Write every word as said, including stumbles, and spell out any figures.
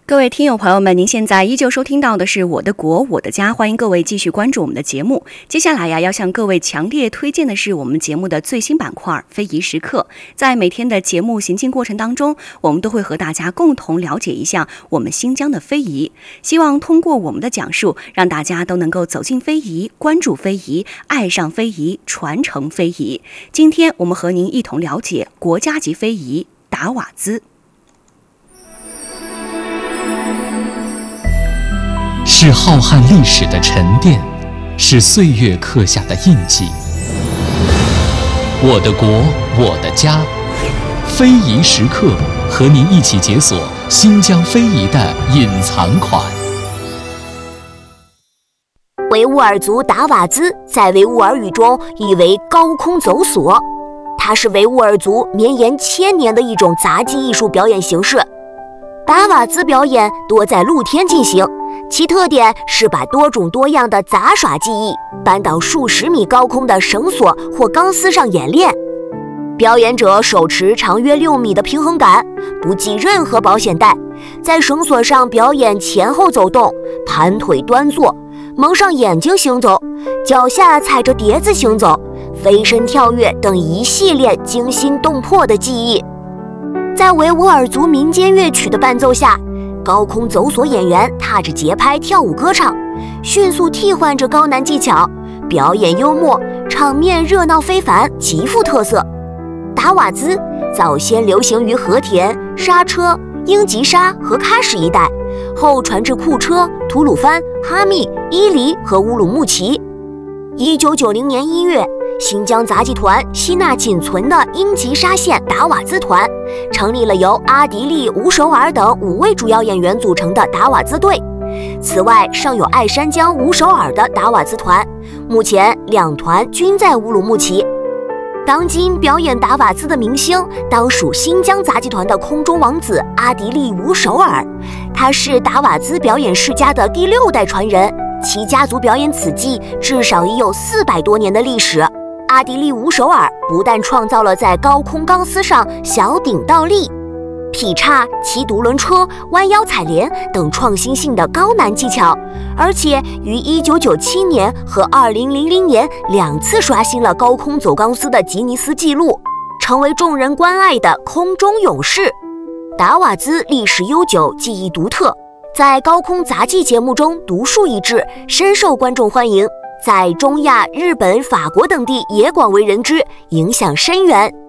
各位听友朋友们，您现在依旧收听到的是我的国我的家，欢迎各位继续关注我们的节目。接下来呀，要向各位强烈推荐的是我们节目的最新板块非遗时刻。在每天的节目行进过程当中，我们都会和大家共同了解一下我们新疆的非遗，希望通过我们的讲述，让大家都能够走进非遗，关注非遗，爱上非遗，传承非遗。今天我们和您一同了解国家级非遗达瓦兹。 是浩瀚历史的沉淀，是岁月刻下的印记。我的国，我的家，非遗时刻，和您一起解锁新疆非遗的隐藏款。 维吾尔族达瓦兹在维吾尔语中意为高空走索，它是维吾尔族绵延千年的一种杂技艺术表演形式。达瓦兹表演多在露天进行，其特点是把多种多样的杂耍技艺搬到数十米高空的绳索或钢丝上演练。表演者手持长约六米的平衡杆，不系任何保险带，在绳索上表演前后走动、盘腿端坐、蒙上眼睛行走、脚下踩着碟子行走、飞身跳跃等一系列惊心动魄的技艺。在维吾尔族民间乐曲的伴奏下，高空走索演员踏着节拍跳舞歌唱，迅速替换着高难技巧，表演幽默，场面热闹非凡，极富特色。达瓦兹早先流行于和田、莎车、英吉沙和喀什一带，后传至库车、吐鲁番、哈密、伊犁和乌鲁木齐。一九九零年一月，新疆杂技团吸纳仅存的英吉沙县达瓦兹团，成立了由阿迪力、吴首尔等五位主要演员组成的达瓦兹队。此外，尚有爱山江吴首尔的达瓦兹团，目前两团均在乌鲁木齐。当今表演达瓦兹的明星，当属新疆杂技团的空中王子阿迪力吴首尔，他是达瓦兹表演世家的第六代传人，其家族表演此技至少已有四百多年的历史。阿迪力吴首尔不但创造了在高空钢丝上小顶倒立、劈叉、骑独轮车、弯腰采莲等创新性的高难技巧，而且于一九九七年和二零零零年两次刷新了高空走钢丝的吉尼斯纪录，成为众人关爱的空中勇士。达瓦兹历史悠久，技艺独特，在高空杂技节目中独树一帜，深受观众欢迎，在中亚、日本、法国等地也广为人知，影响深远。